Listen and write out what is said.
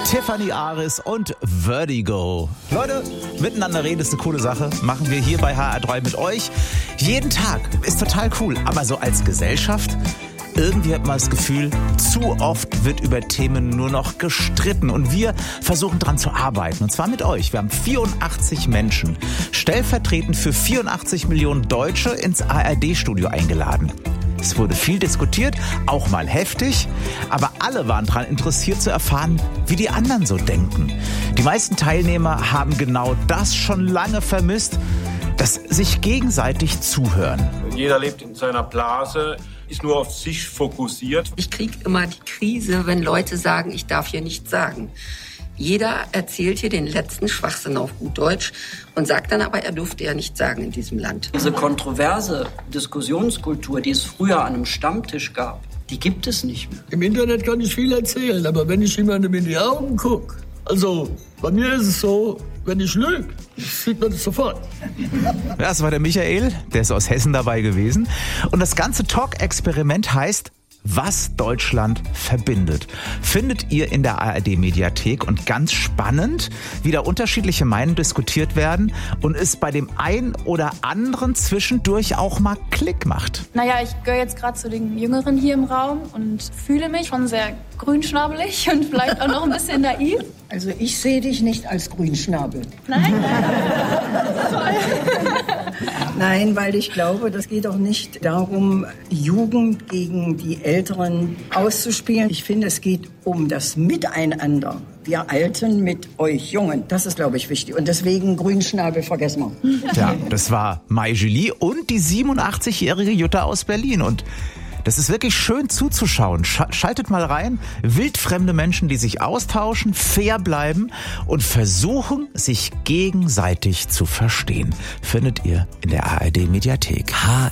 Tiffany Aris und Vertigo. Leute, miteinander reden ist eine coole Sache. Machen wir hier bei HR3 mit euch. Jeden Tag ist total cool. Aber so als Gesellschaft, irgendwie hat man das Gefühl, zu oft wird über Themen nur noch gestritten. Und wir versuchen dran zu arbeiten. Und zwar mit euch. Wir haben 84 Menschen, stellvertretend für 84 Millionen Deutsche, ins ARD-Studio eingeladen. Es wurde viel diskutiert, auch mal heftig, aber alle waren daran interessiert zu erfahren, wie die anderen so denken. Die meisten Teilnehmer haben genau das schon lange vermisst, das sich gegenseitig zuhören. Jeder lebt in seiner Blase, ist nur auf sich fokussiert. Ich kriege immer die Krise, wenn Leute sagen, ich darf hier nichts sagen. Jeder erzählt hier den letzten Schwachsinn auf gut Deutsch und sagt dann aber, er durfte ja nichts sagen in diesem Land. Diese kontroverse Diskussionskultur, die es früher an einem Stammtisch gab, die gibt es nicht mehr. Im Internet kann ich viel erzählen, aber wenn ich jemandem in die Augen gucke, also bei mir ist es so, wenn ich lüge, sieht man das sofort. Das war der Michael, der ist aus Hessen dabei gewesen. Und das ganze Talk-Experiment heißt, was Deutschland verbindet, findet ihr in der ARD-Mediathek. Und ganz spannend, wie da unterschiedliche Meinungen diskutiert werden und es bei dem einen oder anderen zwischendurch auch mal Klick macht. Naja, ich gehöre jetzt gerade zu den Jüngeren hier im Raum und fühle mich schon sehr grünschnabelig und vielleicht auch noch ein bisschen naiv. Also ich sehe dich nicht als Grünschnabel. Nein? Nein, weil ich glaube, das geht auch nicht darum, die Jugend gegen die Älteren auszuspielen. Ich finde, es geht um das Miteinander. Wir Alten mit euch Jungen. Das ist, glaube ich, wichtig. Und deswegen Grünschnabel vergessen wir. Ja, das war Mai Julie und die 87-jährige Jutta aus Berlin. Und das ist wirklich schön zuzuschauen. Schaltet mal rein. Wildfremde Menschen, die sich austauschen, fair bleiben und versuchen, sich gegenseitig zu verstehen. Findet ihr in der ARD-Mediathek.